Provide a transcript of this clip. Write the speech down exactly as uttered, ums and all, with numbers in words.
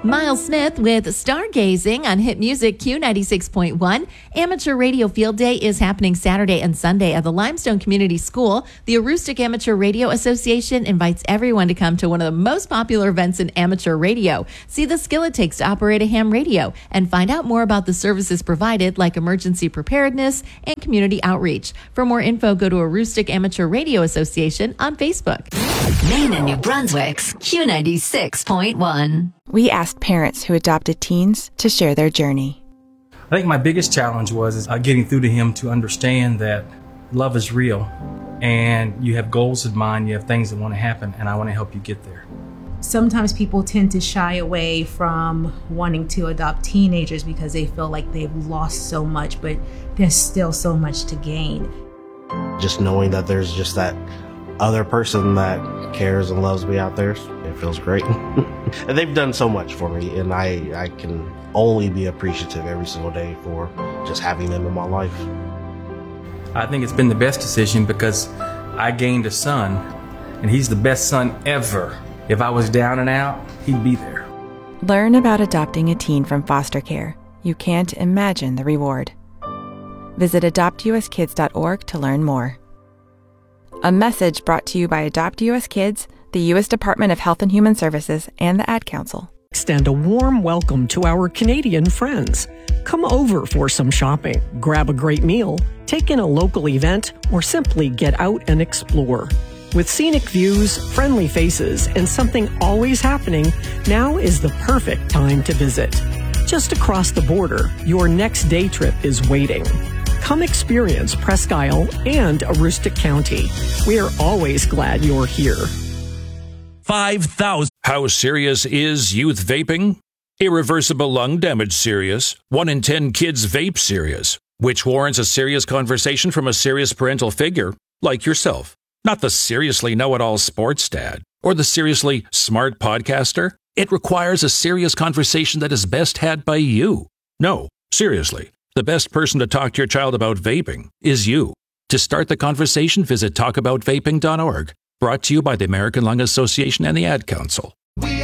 Miles Smith with Stargazing on Hit Music Q ninety-six point one. Amateur Radio Field Day is happening Saturday and Sunday at the Limestone Community School. The Aroostook Amateur Radio Association invites everyone to come to one of the most popular events in amateur radio. See the skill it takes to operate a ham radio and find out more about the services provided like emergency preparedness and community outreach. For more info, go to Aroostook Amateur Radio Association on Facebook. Maine and New Brunswick's Q ninety-six point one. We asked parents who adopted teens to share their journey. I think my biggest challenge was is, uh, getting through to him to understand that love is real and you have goals in mind, you have things that want to happen, and I want to help you get there. Sometimes people tend to shy away from wanting to adopt teenagers because they feel like they've lost so much, but there's still so much to gain. Just knowing that there's just that other person that cares and loves me out there, it feels great. And they've done so much for me, and I, I can only be appreciative every single day for just having them in my life. I think it's been the best decision because I gained a son, and he's the best son ever. If I was down and out, he'd be there. Learn about adopting a teen from foster care. You can't imagine the reward. Visit adopt u s kids dot org to learn more. A message brought to you by Adopt U S Kids, the U S Department of Health and Human Services, and the Ad Council. Extend a warm welcome to our Canadian friends. Come over for some shopping, grab a great meal, take in a local event, or simply get out and explore. With scenic views, friendly faces, and something always happening, now is the perfect time to visit. Just across the border, your next day trip is waiting. Come experience Presque Isle and Aroostook County. We're always glad you're here. five thousand. How serious is youth vaping? Irreversible lung damage serious. One in ten kids vape serious, which warrants a serious conversation from a serious parental figure like yourself. Not the seriously know-it-all sports dad or the seriously smart podcaster. It requires a serious conversation that is best had by you. No, seriously. The best person to talk to your child about vaping is you. To start the conversation, visit talk about vaping dot org. Brought to you by the American Lung Association and the Ad Council. We